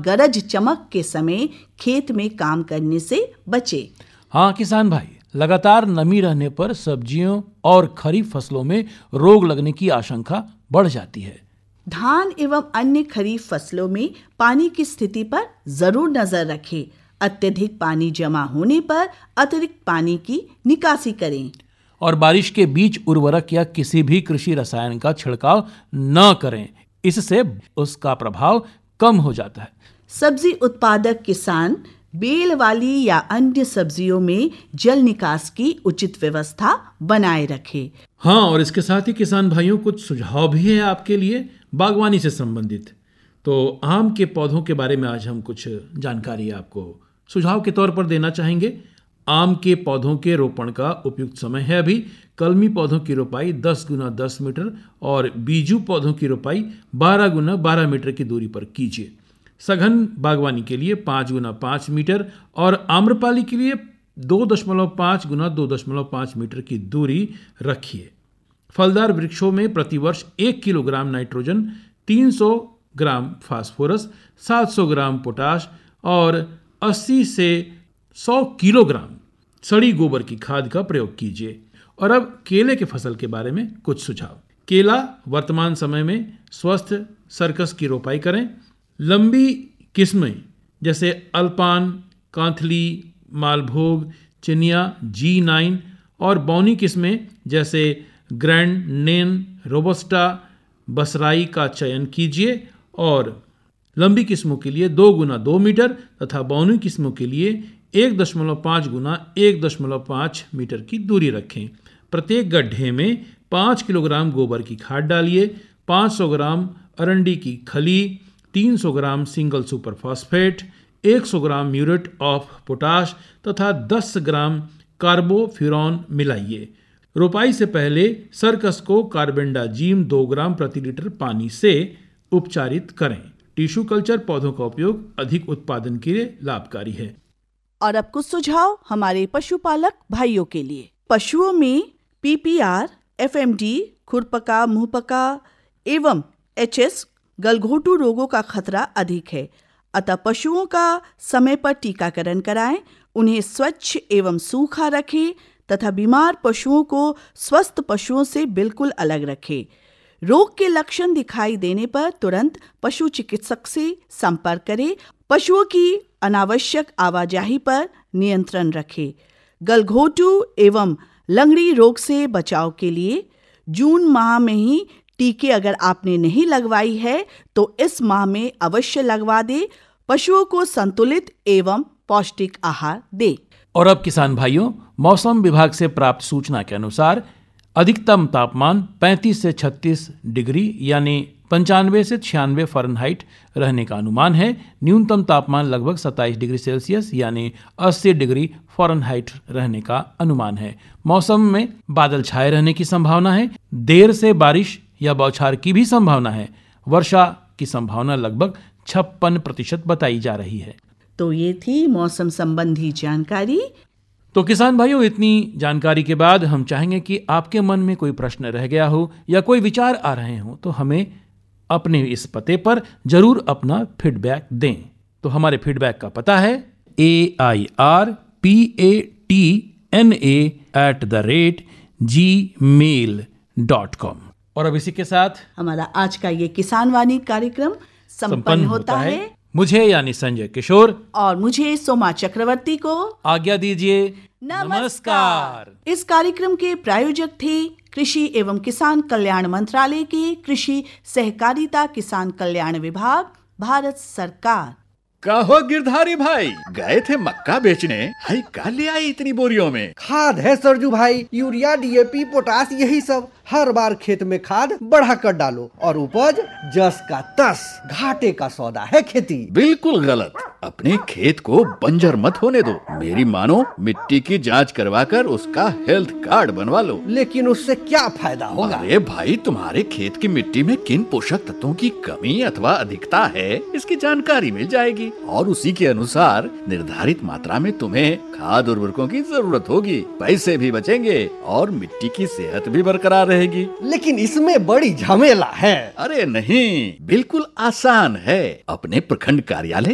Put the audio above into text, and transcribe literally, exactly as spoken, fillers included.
गरज चमक के समय खेत में काम करने से बचे। हाँ किसान भाई, लगातार नमी रहने पर सब्जियों और खरीफ फसलों में रोग लगने की आशंका बढ़ जाती है। धान एवं अन्य खरीफ फसलों में पानी की स्थिति पर जरूर नजर रखें। अत्यधिक पानी जमा होने पर अतिरिक्त पानी की निकासी करें और बारिश के बीच उर्वरक या किसी भी कृषि रसायन का छिड़काव न करें, इससे उसका प्रभाव कम हो जाता है। सब्जी उत्पादक किसान बेल वाली या अन्य सब्जियों में जल निकास की उचित व्यवस्था बनाए रखें। हाँ, और इसके साथ ही किसान भाइयों कुछ सुझाव भी है आपके लिए बागवानी से संबंधित। तो आम के पौधों के बारे में आज हम कुछ जानकारी आपको सुझाव के तौर पर देना चाहेंगे। आम के पौधों के रोपण का उपयुक्त समय है अभी। कलमी पौधों की रोपाई दस गुना दस मीटर और बीजू पौधों की रोपाई बारह गुना बारह मीटर की दूरी पर कीजिए। सघन बागवानी के लिए पाँच गुना पाँच मीटर और आम्रपाली के लिए दो दशमलव पाँच गुना दो दशमलव पाँच मीटर की दूरी रखिए। फलदार वृक्षों में प्रतिवर्ष एक किलोग्राम नाइट्रोजन, तीन सौ ग्राम फास्फोरस, सात सौ ग्राम पोटाश और अस्सी से सौ किलोग्राम सड़ी गोबर की खाद का प्रयोग कीजिए। और अब केले के फसल के बारे में कुछ सुझाव। केला वर्तमान समय में स्वस्थ सर्कस की रोपाई करें। लंबी किस्में जैसे अल्पान, कांथली, मालभोग, चिनिया, जी नाइन और बौनी किस्में जैसे ग्रैंड, नेन, रोबस्टा, बसराई का चयन कीजिए और लंबी किस्मों के लिए दो गुना दो मीटर तथा बौनी किस्मों के लिए एक दशमलव पाँच गुना एक दशमलव पाँच मीटर की दूरी रखें। प्रत्येक गड्ढे में पाँच किलोग्राम गोबर की खाद डालिए। पाँच सौ ग्राम अरंडी की खली, तीन सौ ग्राम सिंगल सुपर फॉस्फेट, एक सौ ग्राम म्यूरेट ऑफ पोटाश तथा दस ग्राम कार्बोफ्यूरॉन मिलाइए। रोपाई से पहले सर्कस को कार्बेंडाजिम दो ग्राम प्रति लीटर पानी से उपचारित करें। टिश्यू कल्चर पौधों का उपयोग अधिक उत्पादन के लिए लाभकारी है। और अब कुछ सुझाव हमारे पशुपालक भाइयों के लिए। पशुओं में पीपीआर, एफएमडी, खुरपका, मुंहपका एवं एचएस गलघोटू रोगों का खतरा अधिक है, अतः पशुओं का समय पर टीकाकरण कराएं, उन्हें स्वच्छ एवं सूखा रखें तथा बीमार पशुओं को स्वस्थ पशुओं से बिल्कुल अलग रखें। रोग के लक्षण दिखाई देने पर तुरंत पशु चिकित्सक से संपर्क करें। पशुओं की अनावश्यक आवाजाही पर नियंत्रण रखें। गलघोटू एवं लंगड़ी रोग से बचाव के लिए जून माह में ही टीके अगर आपने नहीं लगवाई है तो इस माह में अवश्य लगवा दे। पशुओं को संतुलित एवं पौष्टिक आहार दे। और अब किसान भाइयों, मौसम विभाग से प्राप्त सूचना के अनुसार अधिकतम तापमान पैंतीस से छत्तीस डिग्री यानी पंचानवे से छियानवे फ़ारेनहाइट रहने का अनुमान है। न्यूनतम तापमान लगभग सत्ताईस डिग्री सेल्सियस यानी अस्सी डिग्री फ़ारेनहाइट रहने का अनुमान है। मौसम में बादल छाए रहने की संभावना है। देर से बारिश या बौछार की भी संभावना है। वर्षा की संभावना लगभग छप्पन प्रतिशत बताई जा रही है। तो ये थी मौसम संबंधी जानकारी। तो किसान भाइयों, इतनी जानकारी के बाद हम चाहेंगे कि आपके मन में कोई प्रश्न रह गया हो या कोई विचार आ रहे हो तो हमें अपने इस पते पर जरूर अपना फीडबैक दें। तो हमारे फीडबैक का पता है ए I R P A T N A at the rate ji mail dot com. और अब इसी के साथ हमारा आज का ये किसान वाणी कार्यक्रम संपन्न होता है। मुझे यानी संजय किशोर और मुझे सोमा चक्रवर्ती को आज्ञा दीजिए। नमस्कार। इस कार्यक्रम के प्रायोजक थे कृषि एवं किसान कल्याण मंत्रालय के कृषि सहकारिता किसान कल्याण विभाग, भारत सरकार। कहो गिरधारी भाई, गए थे मक्का बेचने, हाय का ले आई इतनी बोरियों में? खाद है सरजू भाई, यूरिया, डीएपी, पोटास, यही सब। हर बार खेत में खाद बढ़ा कर डालो और उपज जस का तस। घाटे का सौदा है खेती। बिल्कुल गलत। अपने खेत को बंजर मत होने दो। मेरी मानो, मिट्टी की जांच करवा कर उसका हेल्थ कार्ड बनवा लो। लेकिन उससे क्या फायदा होगा? अरे भाई, तुम्हारे खेत की मिट्टी में किन पोषक तत्वों की कमी अथवा अधिकता है, इसकी जानकारी मिल जाएगी और उसी के अनुसार निर्धारित मात्रा में तुम्हें खाद उर्वरकों की जरूरत होगी। पैसे भी बचेंगे और मिट्टी की सेहत भी बरकरार रहेगी। लेकिन इसमें बड़ी झमेला है। अरे नहीं, बिल्कुल आसान है। अपने प्रखंड कार्यालय